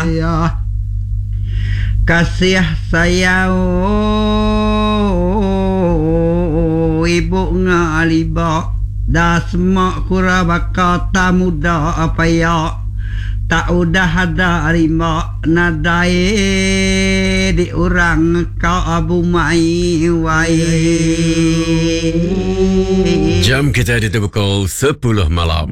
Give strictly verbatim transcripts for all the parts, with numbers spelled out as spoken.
Ya kasih saya oh, ibu ngaliba dah semak kura bakal tak muda apa ya tak udah ada rima nadai di orang kau abu mai wai. Jam kita di pukul sepuluh malam.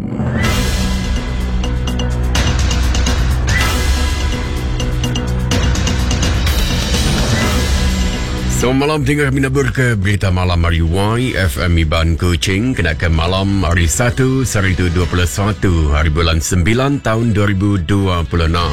So malam tengah menabur ke berita malam hari Y F M Iban Kuching kena ke malam hari satu Seritu dua puluh satu hari bulan sembilan tahun dua ribu dua puluh enam.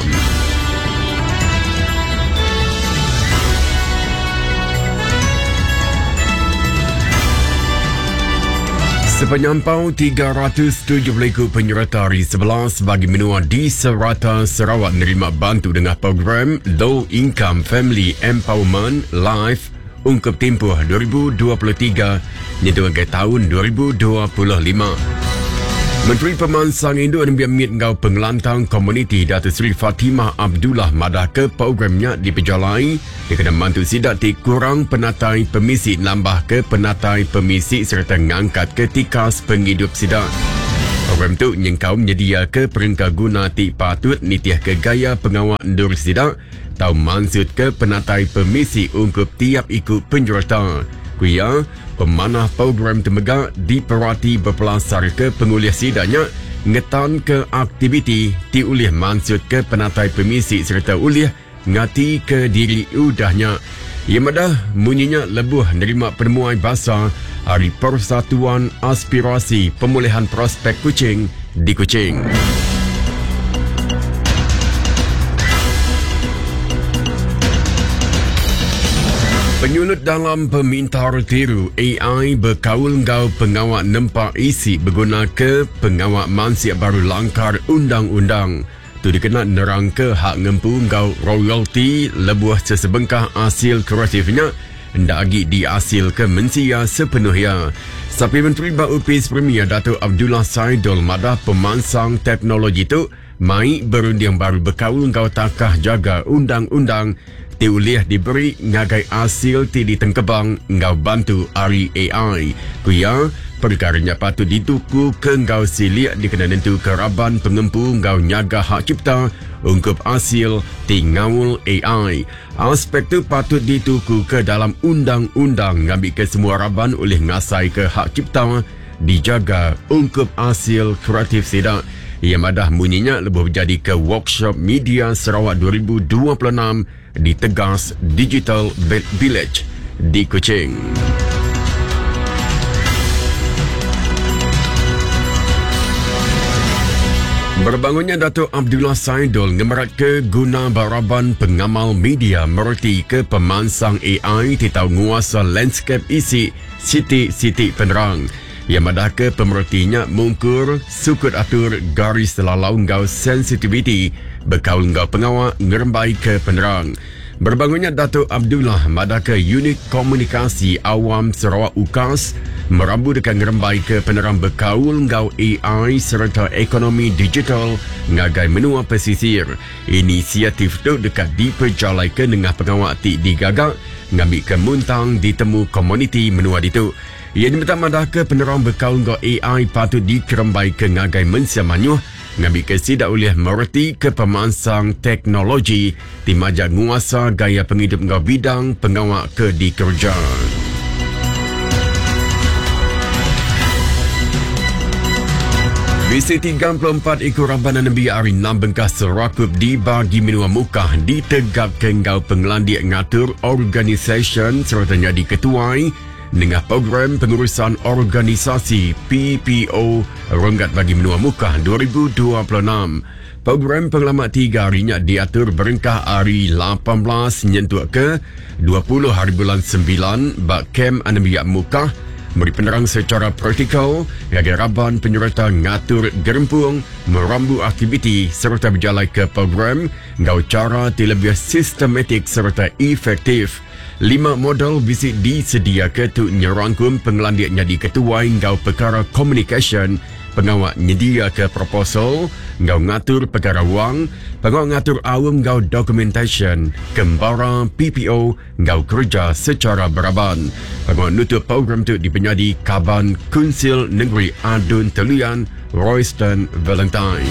Sepenyampau tiga ratus tujuh puluh ekor penyerta hari sebelas bagi menua di serata Sarawak menerima bantu dengan program Low Income Family Empowerment Life ungkap tempoh dua ribu dua puluh tiga hingga ke tahun dua ribu dua puluh lima. Menteri Pemansang Indo dan Biamit Ngau Pengelantang Komuniti Datuk Seri Fatimah Abdullah madah ke programnya diperjalai dikena mantu sidak ti kurang penatai pemisi nambah ke penatai pemisi serta ngangkat ke tikas penghidup sidak. Program tu nyengkau menyedia ke perengka guna ti patut nitiah ke gaya pengawal endur sidak tau mansut ke penatai pemisi ungkup tiap ikut penjurata. Kuya, pemanah program temegak diperhati berpelasar ke penguliah sidaknya ngetan ke aktiviti ti uliah mansut ke penatai pemisi serta uliah ngati ke diri udahnya. Ia madah munyinya lebuh nerima penemuan bahasa Hari Persatuan Aspirasi Pemulihan Prospek Kuching di Kuching. Penyulut dalam pemintar tiru A I berkaul ngau pengawal nempak isi berguna ke pengawal mansiak baru langkar undang-undang. Tu dikenal nerang ke hak ngempu ngau royalty lebuah sesebengkah hasil kreatifnya hendak agi dihasil ke mensia sepenuhnya. Sapi Menteri Baupis Premier Datuk Abdullah Saidul madah pemansang teknologi tu mai berunding baru berkaul ngau takah jaga undang-undang ti uliah diberi ngagai hasil ti ditengkebang ngau bantu hari A I. Kuya, perkaranya patut dituku ke ngau siliak dikena nentu keraban pengempu ngau nyaga hak cipta ungkup hasil ti ngawul A I. Aspek tu patut dituku ke dalam undang-undang ngambil ke semua raban oleh ngasai ke hak cipta dijaga ungkup hasil kreatif sidak. Ia madah munyinya lebih jadi ke workshop media Sarawak dua ribu dua puluh enam di Tegas Digital Village di Kuching. Berbangunnya Datuk Abdullah Saidul ngemerat ke guna baraban pengamal media mereti ke pemansang A I titau nguasa landscape isi siti-siti penerang. Ia madah ke pemerhatinya mungkur sukut atur garis lalau ngau sensitiviti berkaul ngau pengawal ngerembai ke penerang. Berbangunnya Datuk Abdullah madah ke unit komunikasi awam Sarawak U K A S merambu dekat ngerembai ke penerang berkaul ngau A I serta ekonomi digital ngagai menua pesisir. Inisiatif tu dekat diperjalai ke nengah pengawal ti digagak ngambil ke muntang ditemu komuniti menua ditu. Ia diminta madah ke penerang berkaul ngau A I patut dikerembai ke ngagai mensia manyuh ngambil ke sidak uliah mereti ke pemansang teknologi di majak nguasa gaya penghidup ngau bidang pengawal ke di kerjaan. Bisi tiga puluh empat ekor rabanan Nabi hari enam bengkas serakup dibagi menua mukah ditegak ke ngau pengelandik ngatur organisasi serta jadi ketuai dengan program pengurusan organisasi P P O Ronggat bagi menua mukah dua ribu dua puluh enam. Program pengalaman tiga harinya diatur berengkah hari lapan belas nyentuh ke dua puluh hari bulan sembilan bak kem anambiak mukah beri penerang secara praktikal agar raban penyerta ngatur gerempung merambu aktiviti serta berjalan ke program ngau cara lebih sistematik serta efektif. Lima modal visit disedia ke tu nyerangkum pengelandiannya di ketua ngau perkara communication pengawal nyedia ke proposal, ngau ngatur perkara wang, pengawal ngatur awam ngau documentation, kembara P P O ngau kerja secara beraban. Pengawal nutup program tu dipenyadi Kaban Kunsil Negeri Adun Telian, Royston Valentine.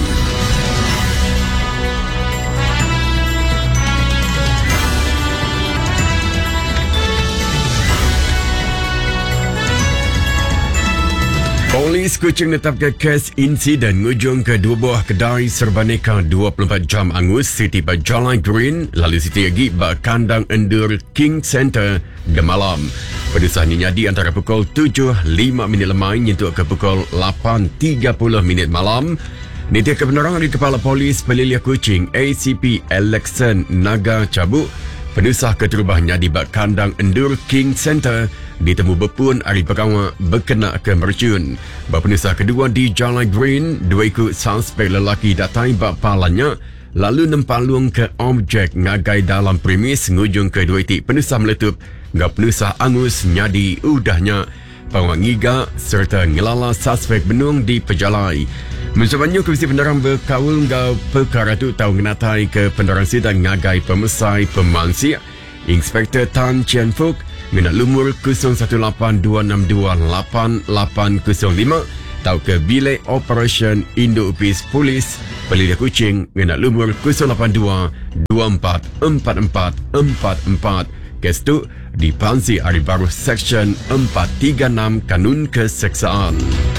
Polis Kuching menetapkan kes insiden ngujung ke dua buah kedai serbaneka dua puluh empat jam angus Siti Bajalai Green lalu Siti lagi bak kandang endur King Center gemalam. Penusahannya nyadi antara pukul tujuh lima minit lemai nyentuh ke pukul lapan tiga puluh minit malam. Niti kebenaran dari Kepala Polis Pelilia Kuching A C P Alexan Naga cabut penusah keterubah nyadi bak kandang endur King Center ditemu berpun hari pertama berkena ke mercun. Berpenusah kedua di Jalai Green, dua ikut suspek lelaki datai bak palanya lalu nempalung ke objek ngagai dalam premis ngujung ke dua itik penusah meletup ngau penusah angus nyadi udahnya pawang ngiga serta ngelala suspek benung di Pejalai. Mensebanyak Komisi Pendarang berkawal ngau perkara tu tahu ngenatai ke pendarang sidang ngagai pemesai pemansi Inspektor Tan Chien Fuk minat lumur kosong satu lapan dua enam dua lapan lapan kosong lima tahu ke Bilik Operation Indo-Upis Polis Pelilia Kuching minat lumur kosong lapan dua dua empat empat empat empat empat. Kes tu dipansi Hari Baru Seksyen empat tiga enam Kanun Keseksaan.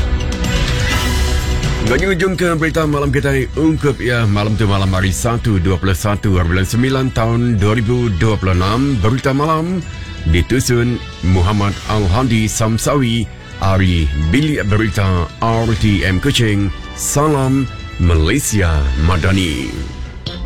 Bagi ujung ke berita malam kita ungkup ya malam tu malam hari satu dua puluh satu bulan sembilan tahun dua ribu dua puluh enam. Berita malam ditusun Muhammad Al-Hadi Samsawi, Ari Bilik Berita R T M Kuching. Salam Malaysia Madani.